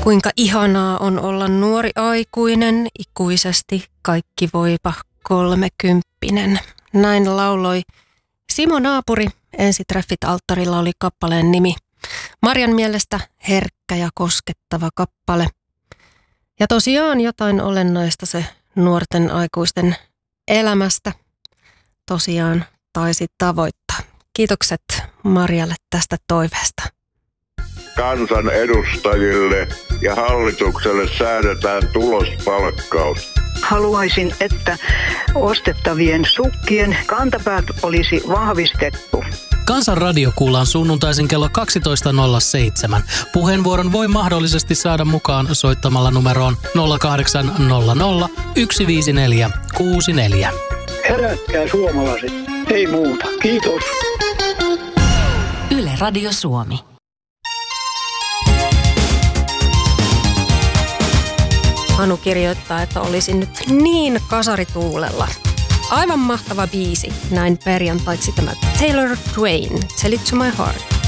Kuinka ihanaa on olla nuori aikuinen, ikuisesti kaikki voipa 30. Näin lauloi Simo Naapuri. Ensitreffit alttarilla oli kappaleen nimi. Marian mielestä herkkä ja koskettava kappale. Ja tosiaan jotain olennaista se nuorten aikuisten elämästä tosiaan taisi tavoittaa. Kiitokset Marjalle tästä toiveesta. Kansan edustajille ja hallitukselle säädetään tulospalkkaus. Haluaisin, että ostettavien sukkien kantapäät olisi vahvistettu. Kansan radio kuullaan sunnuntaisin kello 12.07. Puheenvuoron voi mahdollisesti saada mukaan soittamalla numeroon 0800 154 64. Herätkää suomalaiset, ei muuta. Kiitos. Yle Radio Suomi. Anu kirjoittaa, että olisin nyt niin kasarituulella. Aivan mahtava biisi. Näin perjantaiksi tämä Taylor Dwayne, Tell It To My Heart.